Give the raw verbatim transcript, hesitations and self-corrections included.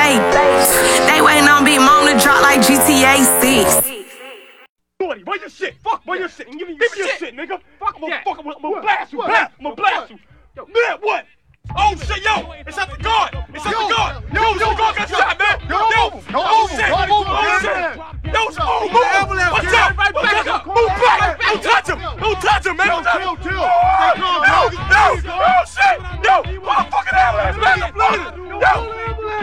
fake. They waiting on Big Mom to drop like G T A six. Shorty, where your shit? Fuck, where your shit? Give me your shit, shit nigga. Fuck, I'm gonna blast you, blast. I'm gonna blast you. Man, what? Oh shit, yo, it's at the